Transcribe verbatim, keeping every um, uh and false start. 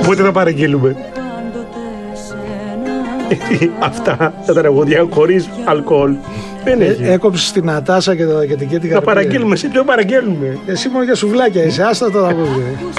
Πότε θα παραγγείλουμε? Αυτά τα τραγούδια χωρίς αλκοόλ δεν έχει. Έκοψε την Νατάσα και, το, και την Κέτη Καρπή. Θα παραγγείλουμε, εσύ ποιο παραγγέλνουμε? Εσύ μόνο για σουβλάκια είσαι, άστα το τραγούδι.